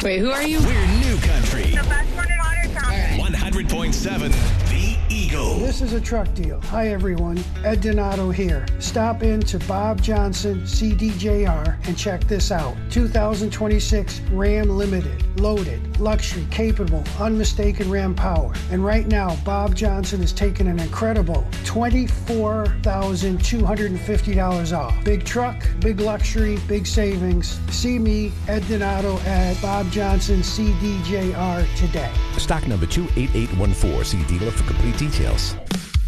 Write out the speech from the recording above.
Wait, who are you? We're New Country. The best one in Watertown. 100.7 The Eagle. This is a truck deal. Hi, everyone. Ed Donato here. Stop in to Bob Johnson CDJR and check this out. 2026 Ram Limited. Loaded, luxury, capable, unmistaken Ram power. And right now, Bob Johnson is taking an incredible $24,250 off. Big truck, big luxury, big savings. See me, Ed Donato, at Bob Johnson CDJR today. Stock number 28814. See dealer for complete details.